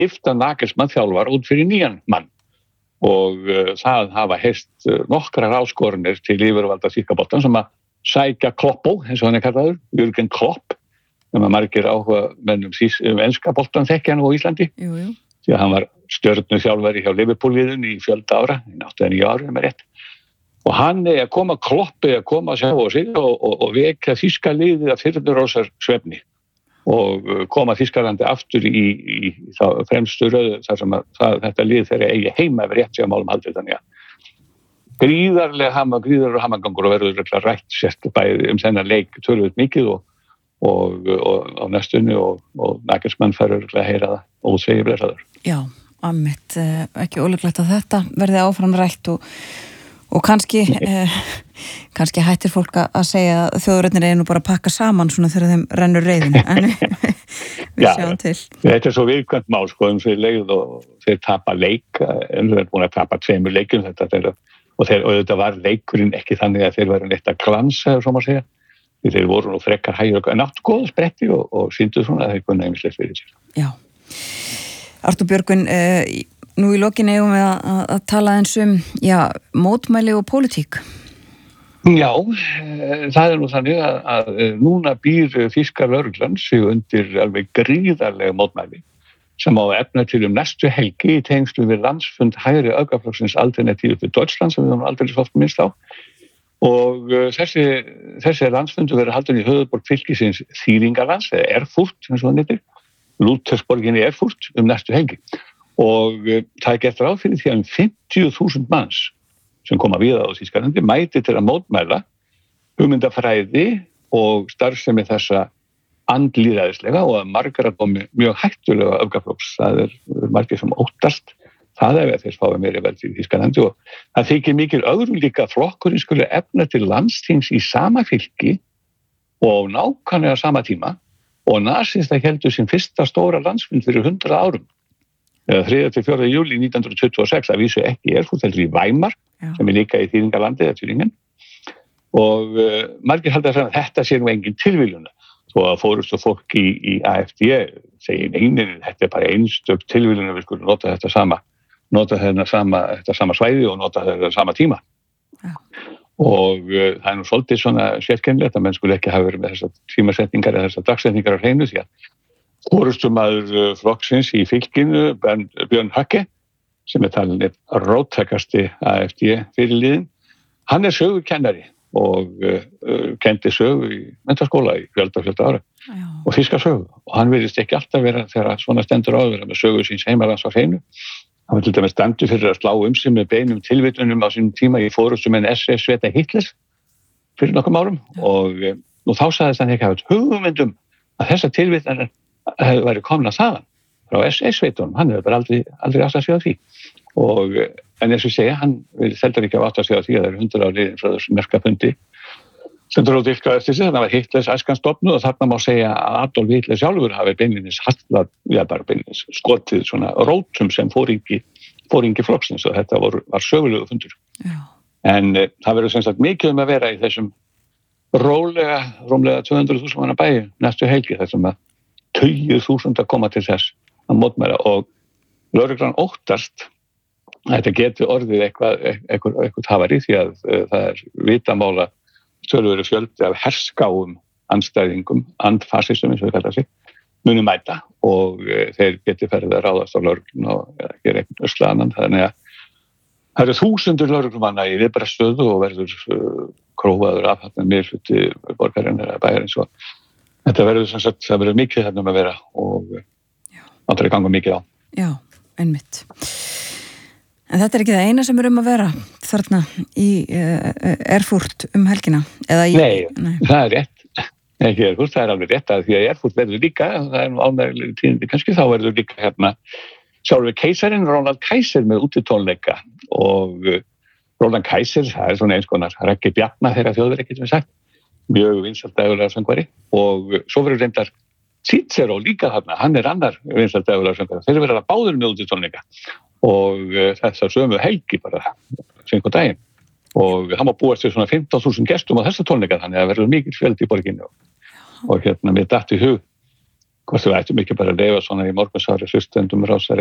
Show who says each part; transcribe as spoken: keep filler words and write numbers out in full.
Speaker 1: skipta Nagelsmann þjálfara út fyrir nýjan mann og uh, það hafa heyrst uh, nokkrar áskorunir til yfirvalda þýska boltan sem að sækja Kloppo, eins og hann er kallaður, Jürgen Klopp, sem að margir áhuga mennum um enska boltan þekkja hann á Íslandi,
Speaker 2: jú, jú.
Speaker 1: Því að hann var stjörnu þjálfari hjá Liverpool-liðinu í fjölda ára, í náttúrulega níu ára, með rétt. Og hann er að koma Kloppi að koma að sjá á sig og, og, og vekja þýska liðið að fyrnurósar svefni og koma Þýskalandi aftur í, í, í þá fremstu röðu þar sem að það, þetta lið þeirra eigi heima yfir rétt sem málum haldið þannig að gríðarlega hama, gríðarlega hamagangur og verður rætt sért bæði um þennan leik tölvöld mikið og, og, og á næstunni og, og Nagelsmann færur að heyra það og segir blessaður.
Speaker 2: Já, ammitt, ekki ólíklegt að þetta verði áfram rætt og Og kannski, eh, kannski hættir fólk að segja að þjóðuröðnir er nú bara að pakka saman svona þegar þeim rennur reiðin, en við
Speaker 1: Já,
Speaker 2: sjáum til.
Speaker 1: Þetta er svo viðkvæmt mál, sko, um þeir leið og þeir tapa leik, en þeir er búin að tapa tveimur leikum, þetta þeir, og, þeir, og þetta var leikurinn ekki þannig að þeir væru neitt að glansa, svo maður segja, því þeir voru nú frekar hægur, en áttu góða spretti og, og sýndu svona að þeir kunna einmislegt fyrir sér.
Speaker 2: Já. Artúr Björgvin, eh, nú í lokinni eigum við að, að tala eins um, já, mótmæli og pólitík.
Speaker 1: Já, það er nú þannig að, að núna býr þýska lögreglan sig undir alveg gríðarlega mótmæli sem á efna til um næstu helgi í tengslu við landsfund hægri öfgaflokksins Alternative für Deutschland sem við höfum aldrei svo oft minnst á. Og þessi, þessi landsfundu verður haldinn í höfuðborg fylkisins Þýringalands, eða Erfurt, eins og það nýttir, Lúthersborginni Erfurt um næstu helgi. Og það er gert ráð fyrir því að um fimmtíu þúsund manns sem koma víða á Þýskalandi mæti til að mótmæla hugmyndafræði og starfsemi þessa andlýðræðislega og að margar að komi mjög hættulega öfgaflokks. Það er margir sem óttast það ef þeir fái meiri veld í Þýskalandi og það þykir mikil öðrum líka að flokkurinn skuli efna til landsþings í sama fylki og nákvæmlega sama tíma og nasista heldur sin fyrsta stóra landsfund fyrir hundrað árum. þriðja til fjórða júlí nítján hundruð tuttugu og sex að vísu ekki er fútt heldur í Weimar Já. Sem er líka í Þýringalandi eða Thüringen og uh, margir halda að þetta sé nú engin tilviljun og að fórustu fólk í, í A F D segir einin, þetta er bara einstök tilviljun að við skulum nota þetta sama nota þetta sama, þetta sama svæði og nota þetta sama tíma Já. Og uh, það er nú svolítið svona sérkennilegt að menn skulle ekki hafa verið með þessar tímasetningar eða þessar dagsetningar á hreinu því að Forystumaður flokksins í fylkinu, Björn Höcke, sem er talin einn róttækasti A F D fyrirliðinn, hann er sögukennari og uh, kendi sögu í menntaskóla í fjölda fjölda ára Já. Og þýska sögu. Og hann virðist ekki alltaf vera þegar svona stendur á að vera með sögu síns heimalands á hreinu. Hann var til dæmis dæmdur fyrir að slá um sig með beinum tilvitunum á sínum tíma í forystumenn S S Sveta Hitlers fyrir nokkrum árum Já. Og uh, nú þá sagðist hann ekki hafa hugmyndum að þessa tilvittanir hefur verið komna þaðan frá S S-sveitunum, hann hefur bara aldrei, aldrei átt að segja því og en eins og segja, hann vil þeldar ekki átt að segja því að það eru hundrað á liðin frá þessu merkafundi sem dróð dilka eftir sig, þannig að Hitlers æskan stofnuð og þarna má segja að Adolf Hitler sjálfur hafi beinlinis hallað, já bara beinlinis skotið svona rótum sem fóringi fóringi flokksins og þetta var, var sögulegu fundur Já. En e, það verður sem sagt mikið um að vera í þessum rólega, rómlega tvö hundruð þúsund manna bæi næstu helgi þar sem að tugir þúsund að koma til þess að mótmæla og lögreglan óttast að þetta getur orðið eitthvað, eitthvað, eitthvað hafari því að uh, það er vitamála töluverður fjöldi af herskáum andstæðingum, andfasistum eins og við kalla sig, muni mæta og uh, þeir geti ferðið að ráðast á lögreglun og uh, gera eitthvað ösla annan þannig að það eru þúsundur lögreglumanna í viðbragðsstöðu og verður uh, krófaður af þarna miðhluti borgarinn eða bæjarins og þetta verður sem sagt, það verður mikið þarna með að vera og áttur að ganga mikið á.
Speaker 2: Já, einmitt. En þetta er ekki það eina sem er um að vera þarna í uh, Erfurt um helgina? Eða í,
Speaker 1: nei, nei, það er rétt. Ekki Erfurt, það er alveg rétt að því að Erfurt verður líka, það er nú ánægilega tíðindi kannski, þá verður líka hérna sjálfur keisarinn Ronald Kaiser með útitónleika og uh, Ronald Kaiser, það er svona eins konar Raggi Bjarna þegar þjóðverið getur við sagt. Mjög vinsælt dægulega söngvari og svo verður reyndar Cicero líka þarna, hann er annar vinsælt dægulega söngvari, þeir verður að báður með út í tónleika og þessar sömu helgi bara syngur daginn og hann má búast til svona fimmtán þúsund gestum á þessa tónleika þannig að verður mikil fjöldi í borginni og, og hérna mér datt í hug hvort við ættum ekki bara að leifa svona í morgunsári hlustendum rásar